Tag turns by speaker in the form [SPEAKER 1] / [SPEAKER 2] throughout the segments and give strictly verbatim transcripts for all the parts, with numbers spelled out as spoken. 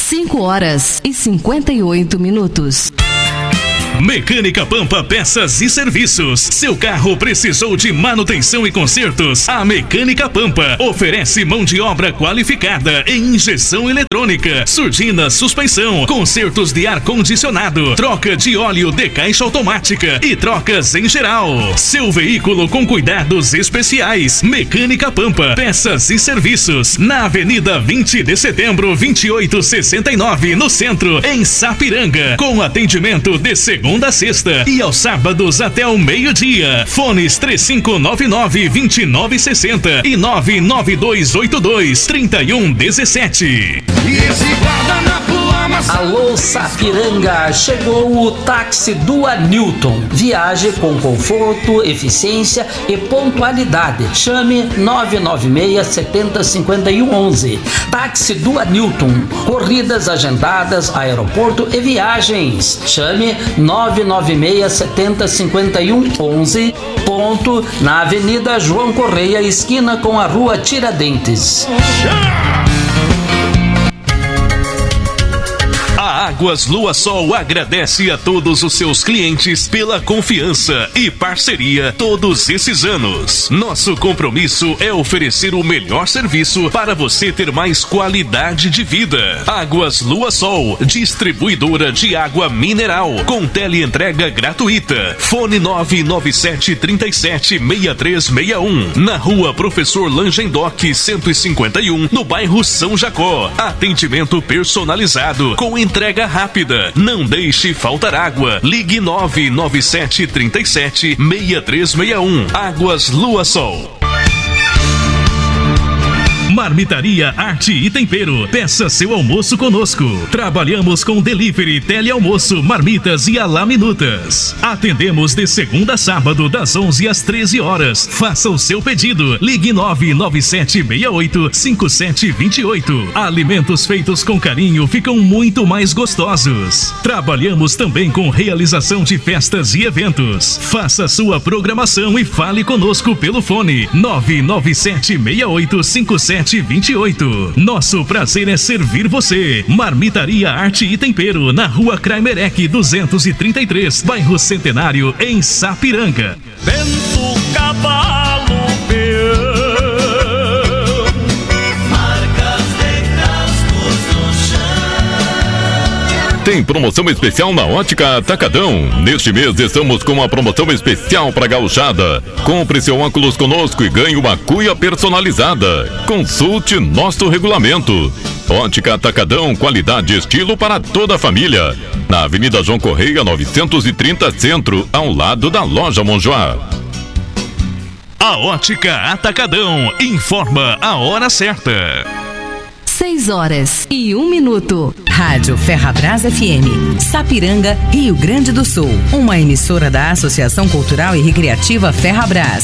[SPEAKER 1] cinco horas e cinquenta e oito minutos.
[SPEAKER 2] Mecânica Pampa Peças e Serviços. Seu carro precisou de manutenção e consertos? A Mecânica Pampa oferece mão de obra qualificada em injeção eletrônica, surdina, suspensão, consertos de ar-condicionado, troca de óleo de caixa automática e trocas em geral. Seu veículo com cuidados especiais. Mecânica Pampa Peças e Serviços. Na Avenida vinte de Setembro, vinte e oito sessenta e nove, no centro, em Sapiranga. Com atendimento de segunda Segunda a sexta e aos sábados até o meio-dia. Fones três cinco nove nove, dois nove seis zero e nove nove dois oito dois, três um um sete.
[SPEAKER 3] Alô Sapiranga, chegou o táxi do Newton. Viaje com conforto, eficiência e pontualidade. Chame nove nove seis, sete zero cinco um, onze. Táxi do Newton. Corridas agendadas, aeroporto e viagens. Chame nove nove seis, sete zero cinco um, onze. Ponto na Avenida João Correia, esquina com a Rua Tiradentes.
[SPEAKER 2] A Águas Lua Sol agradece a todos os seus clientes pela confiança e parceria todos esses anos. Nosso compromisso é oferecer o melhor serviço para você ter mais qualidade de vida. Águas Lua Sol, distribuidora de água mineral, com teleentrega gratuita. Fone nove nove sete, três sete, seis três seis um. Na Rua Professor Langendoc, cento e cinquenta e um, no bairro São Jacó. Atendimento personalizado, com entrega rápida. Não deixe faltar água. Ligue nove nove sete, três sete, seis três seis um. Águas Lua Sol. Marmitaria Arte e Tempero. Peça seu almoço conosco. Trabalhamos com delivery, telealmoço, marmitas e alaminutas. Atendemos de segunda a sábado, das onze às treze horas. Faça o seu pedido. Ligue nove nove sete, seis oito, cinco sete dois oito. Alimentos feitos com carinho ficam muito mais gostosos. Trabalhamos também com realização de festas e eventos. Faça sua programação e fale conosco pelo fone nove nove sete, seis oito, cinco sete dois oito. Nosso prazer é servir você. Marmitaria Arte e Tempero, na Rua Kraimerek duzentos e trinta e três, bairro Centenário, em Sapiranga.
[SPEAKER 4] Vento, cavalo, peão, marcas de cascos no chão.
[SPEAKER 5] Tem promoção especial na Ótica Atacadão. Neste mês estamos com uma promoção especial para gauchada. Compre seu óculos conosco e ganhe uma cuia personalizada. Consulte nosso regulamento. Ótica Atacadão, qualidade e estilo para toda a família. Na Avenida João Correia, novecentos e trinta, Centro, ao lado da Loja Monjoá.
[SPEAKER 2] A Ótica Atacadão informa a hora certa.
[SPEAKER 1] seis horas e um minuto.
[SPEAKER 6] Rádio Ferrabras F M, Sapiranga, Rio Grande do Sul. Uma emissora da Associação Cultural e Recreativa Ferrabras.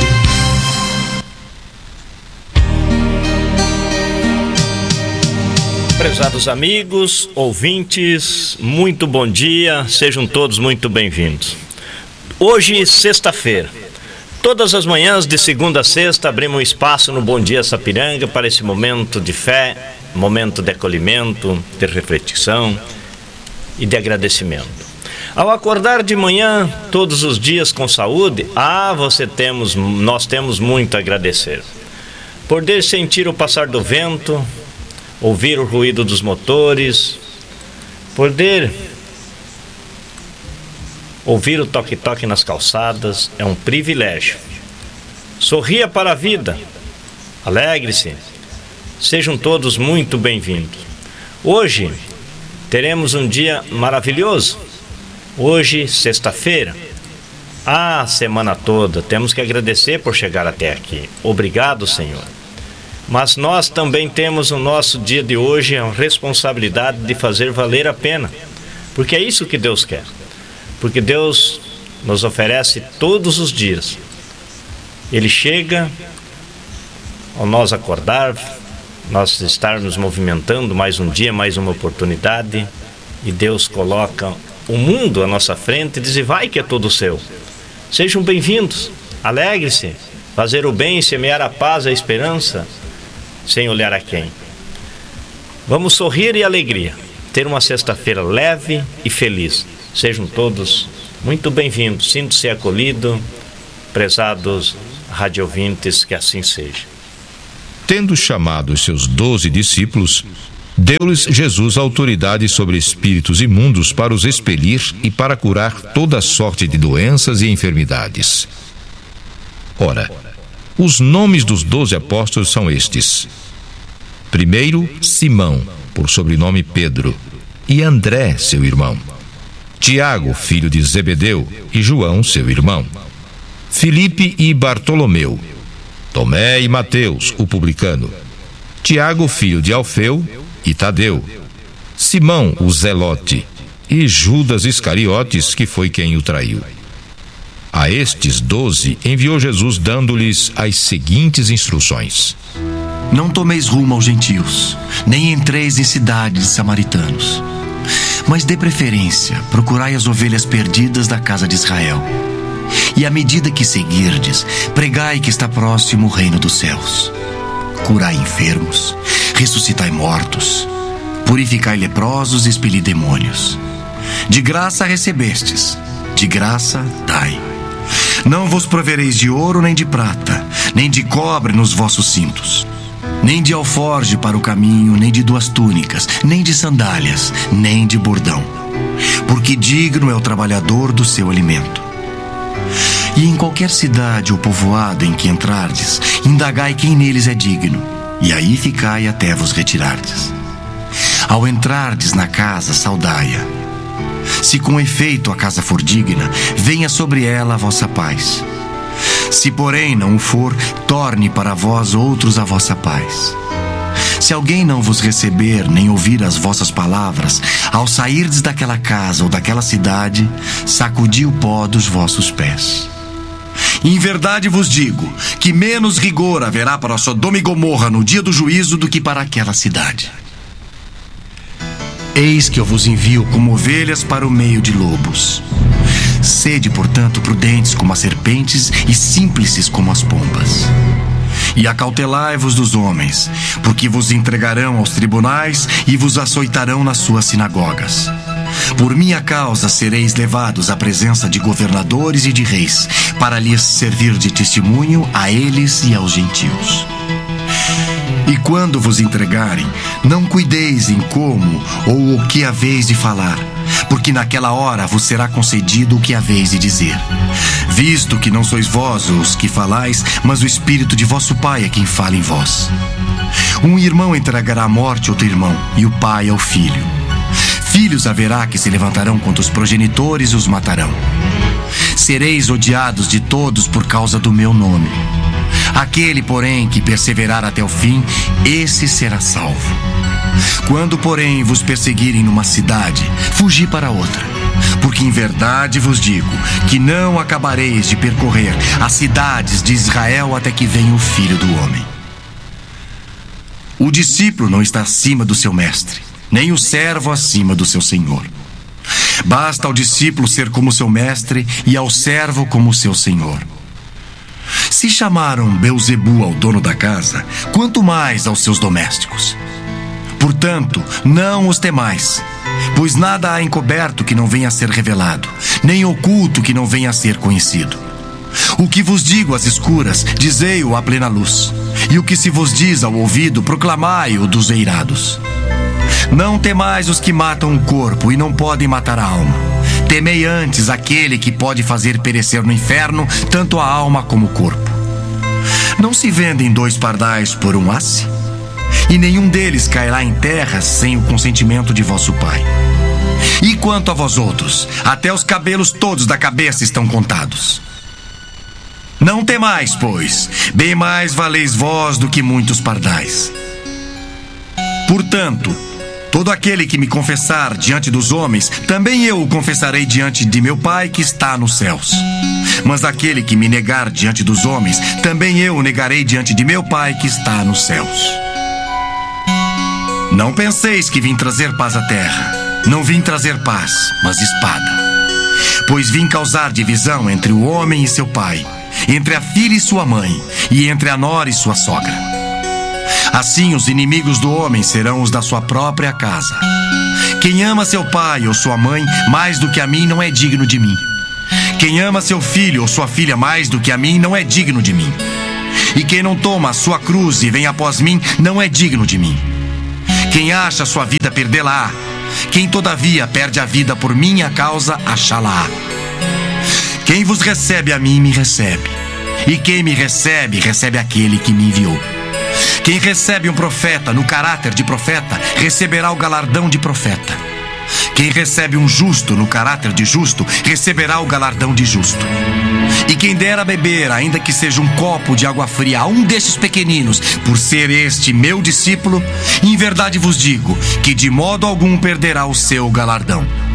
[SPEAKER 7] Prezados amigos, ouvintes, muito bom dia, sejam todos muito bem-vindos. Hoje, sexta-feira. Todas as manhãs, de segunda a sexta, abrimos um espaço no Bom Dia Sapiranga para esse momento de fé, momento de acolhimento, de reflexão e de agradecimento. Ao acordar de manhã, todos os dias com saúde, ah, você temos, nós temos muito a agradecer. Poder sentir o passar do vento, ouvir o ruído dos motores, poder ouvir o toque-toque nas calçadas é um privilégio. Sorria para a vida, alegre-se, sejam todos muito bem-vindos. Hoje teremos um dia maravilhoso. Hoje, sexta-feira, a semana toda temos que agradecer por chegar até aqui. Obrigado, Senhor. Mas nós também temos o nosso dia de hoje a responsabilidade de fazer valer a pena, porque é isso que Deus quer. Porque Deus nos oferece todos os dias. Ele chega ao nós acordar, nós estarmos movimentando mais um dia, mais uma oportunidade, e Deus coloca o mundo à nossa frente e diz: vai que é todo seu. Sejam bem-vindos, alegre-se, fazer o bem, semear a paz, a esperança, sem olhar a quem. Vamos sorrir e alegria, ter uma sexta-feira leve e feliz. Sejam todos muito bem-vindos, sintam-se acolhidos, prezados radiovintes, que assim seja.
[SPEAKER 8] Tendo chamado os seus doze discípulos, deu-lhes Jesus autoridade sobre espíritos imundos para os expelir e para curar toda sorte de doenças e enfermidades. Ora, os nomes dos doze apóstolos são estes: primeiro, Simão, por sobrenome Pedro, e André, seu irmão; Tiago, filho de Zebedeu, e João, seu irmão; Filipe e Bartolomeu; Tomé e Mateus, o publicano; Tiago, filho de Alfeu, e Tadeu; Simão, o Zelote, e Judas Iscariotes, que foi quem o traiu. A estes doze enviou Jesus, dando-lhes as seguintes instruções:
[SPEAKER 9] Não tomeis rumo aos gentios, nem entreis em cidades de samaritanos, mas de preferência procurai as ovelhas perdidas da casa de Israel. E à medida que seguirdes, pregai que está próximo o reino dos céus. Curai enfermos, ressuscitai mortos, purificai leprosos e expeli demônios. De graça recebestes, de graça dai. Não vos provereis de ouro nem de prata, nem de cobre nos vossos cintos, nem de alforje para o caminho, nem de duas túnicas, nem de sandálias, nem de bordão, porque digno é o trabalhador do seu alimento. E em qualquer cidade ou povoado em que entrardes, indagai quem neles é digno, e aí ficai até vos retirardes. Ao entrardes na casa, saudai-a. Se com efeito a casa for digna, venha sobre ela a vossa paz. Se porém não o for, torne para vós outros a vossa paz. Se alguém não vos receber, nem ouvir as vossas palavras, ao sairdes daquela casa ou daquela cidade, sacudi o pó dos vossos pés. Em verdade vos digo, que menos rigor haverá para Sodoma e Gomorra no dia do juízo do que para aquela cidade. Eis que eu vos envio como ovelhas para o meio de lobos. Sede, portanto, prudentes como as serpentes e simples como as pombas. E acautelai-vos dos homens, porque vos entregarão aos tribunais e vos açoitarão nas suas sinagogas. Por minha causa sereis levados à presença de governadores e de reis, para lhes servir de testemunho a eles e aos gentios. E quando vos entregarem, não cuideis em como ou o que haveis de falar, porque naquela hora vos será concedido o que haveis de dizer. Visto que não sois vós os que falais, mas o Espírito de vosso Pai é quem fala em vós. Um irmão entregará à morte outro irmão, e o pai ao filho. Filhos haverá que se levantarão contra os progenitores e os matarão. Sereis odiados de todos por causa do meu nome. Aquele, porém, que perseverar até o fim, esse será salvo. Quando, porém, vos perseguirem numa cidade, fugi para outra. Porque em verdade vos digo que não acabareis de percorrer as cidades de Israel até que venha o Filho do Homem. O discípulo não está acima do seu mestre, nem o servo acima do seu senhor. Basta ao discípulo ser como seu mestre e ao servo como seu senhor. Se chamaram Beelzebu ao dono da casa, quanto mais aos seus domésticos. Portanto, não os temais, pois nada há encoberto que não venha a ser revelado, nem oculto que não venha a ser conhecido. O que vos digo às escuras, dizei-o à plena luz, e o que se vos diz ao ouvido, proclamai-o dos eirados. Não temais os que matam o corpo e não podem matar a alma. Temei antes aquele que pode fazer perecer no inferno tanto a alma como o corpo. Não se vendem dois pardais por um asse? E nenhum deles cairá em terra sem o consentimento de vosso Pai. E quanto a vós outros, até os cabelos todos da cabeça estão contados. Não temais, pois, bem mais valeis vós do que muitos pardais. Portanto, todo aquele que me confessar diante dos homens, também eu o confessarei diante de meu Pai que está nos céus. Mas aquele que me negar diante dos homens, também eu o negarei diante de meu Pai que está nos céus. Não penseis que vim trazer paz à terra. Não vim trazer paz, mas espada. Pois vim causar divisão entre o homem e seu pai, entre a filha e sua mãe, e entre a nora e sua sogra. Assim os inimigos do homem serão os da sua própria casa. Quem ama seu pai ou sua mãe mais do que a mim não é digno de mim. Quem ama seu filho ou sua filha mais do que a mim não é digno de mim. E quem não toma a sua cruz e vem após mim não é digno de mim. Quem acha sua vida, perdê-la-á. Quem todavia perde a vida por minha causa, achá-la-á. Quem vos recebe a mim, me recebe. E quem me recebe, recebe aquele que me enviou. Quem recebe um profeta no caráter de profeta, receberá o galardão de profeta. Quem recebe um justo no caráter de justo, receberá o galardão de justo. E quem der a beber, ainda que seja um copo de água fria, a um destes pequeninos, por ser este meu discípulo, em verdade vos digo que de modo algum perderá o seu galardão.